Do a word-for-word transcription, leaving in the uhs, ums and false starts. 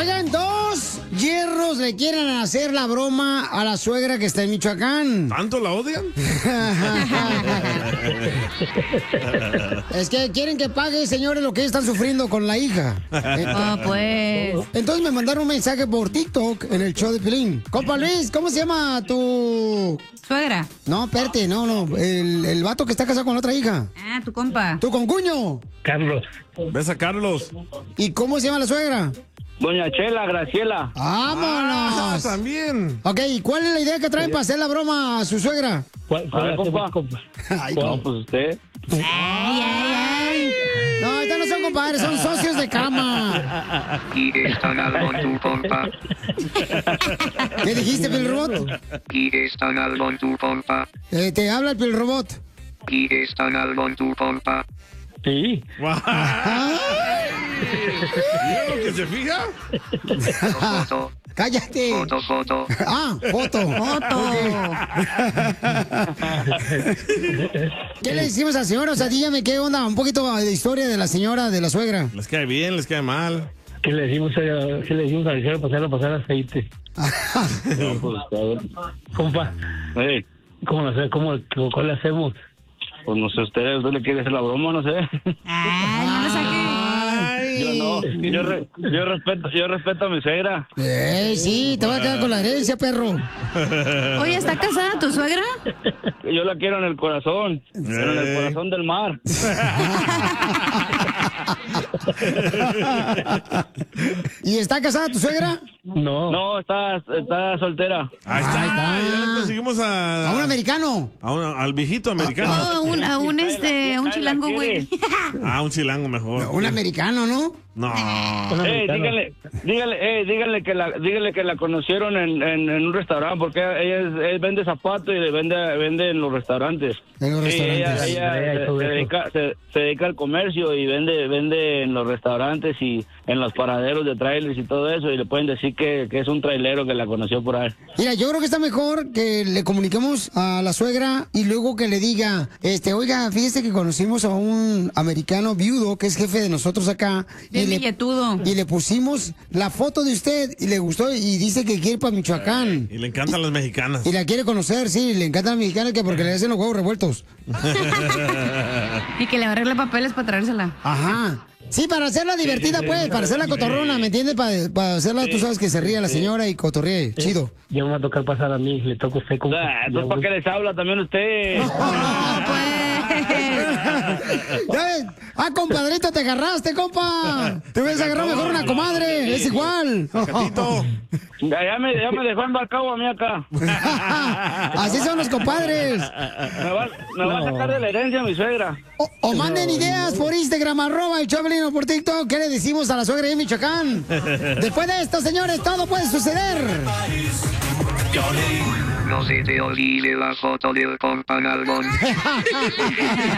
Oigan, dos hierros le quieren hacer la broma a la suegra que está en Michoacán. ¿Tanto la odian? Es que quieren que pague, señores, lo que ellos están sufriendo con la hija. Ah, pues. Entonces me mandaron un mensaje por TikTok en el show de Pilín. Compa Luis, ¿cómo se llama tu suegra? No, espérate, no, no. El, el vato que está casado con la otra hija. Ah, tu compa. Tu concuño. Carlos. ¿Ves a Carlos? ¿Y cómo se llama la suegra? Doña Chela, Graciela. ¡Vámonos! Ah, también. Ok, ¿y cuál es la idea que traen para hacer la broma a su suegra? ¿Cuál, A ver, compa. Ay, No, pues usted. Ay, ay, ay. No, estos no son compadres, son socios de cama. Y están algo tu compa. ¿Qué dijiste, Pilrobot? Y están algo tu compa. Eh, te habla el Pilrobot. Y están algo tu compa. Sí. ¿Mira lo que se fija? Foto, ¡Cállate! foto, foto. Ah, foto. Foto. ¿Qué le decimos a la señora? O sea, dígame qué onda, un poquito de historia de la señora, de la suegra. Les cae bien, les cae mal. ¿Qué le decimos a, qué le decimos a la señora pasar a pasar aceite? No, pues a ver. Compa, Hey, ¿cómo lo sé? ¿Cómo, ¿Cuál le hacemos? pues no sé, usted, usted le quiere hacer la broma, no sé. Ay, no lo saques. Yo no, yo, re- yo respeto, yo respeto a mi suegra. Eh, sí, te vas a quedar con la herencia, perro. Oye, ¿está casada tu suegra? Yo la quiero en el corazón, pero en el corazón del mar. ¿Y está casada tu suegra? No. No, está, está soltera. Ahí está. Ahí está. Ya le conseguimos a, A un americano. a un- al viejito americano. Oh, un, a un, este, a un chilango, güey. Ah, un chilango mejor. Un americano, ¿no? No. Ey, díganle, díganle, ey, díganle que la, díganle que la conocieron en, en, en un restaurante, porque ella, es- ella vende zapatos y le vende, vende en los restaurantes. En los Sí, ella, restaurantes. ella Ella y se, todo se eso. dedica, se, se dedica al comercio y vende, vende en los restaurantes y en los paraderos de trailers y todo eso, y le pueden decir que, que es un trailero que la conoció por ahí. Mira, yo creo que está mejor que le comuniquemos a la suegra y luego que le diga, este, oiga, fíjese que conocimos a un americano viudo que es jefe de nosotros acá. Bien le, billetudo. y le pusimos la foto de usted y le gustó y dice que quiere ir para Michoacán. Y le encantan las mexicanas. Y la quiere conocer, sí, le encanta a la mexicana que porque le hacen los huevos revueltos. Y que le arregle papeles para traérsela. Ajá. Sí, para hacerla divertida, pues, para hacerla cotorrona, ¿me entiendes? Para, para hacerla, tú sabes que se ría la señora y cotorree, chido. Ya me va a tocar pasar a mí, le toca a usted. Compa. Ah, entonces, ¿para qué les habla también usted? No, pues. ¿Ya ves? Ah, compadrito, te agarraste, compa. Te hubieras agarrado mejor una comadre, es igual. Gatito. Ya, ya me, ya me dejó embarcado a mí acá. Así son los compadres. Me va, me va a sacar de la herencia mi suegra. O, o manden ideas por Instagram, arroba el Choplin o por TikTok. ¿Qué le decimos a la suegra de Michoacán? Después de esto, señores, todo puede suceder. No se te olvide la foto del compa Nalgón.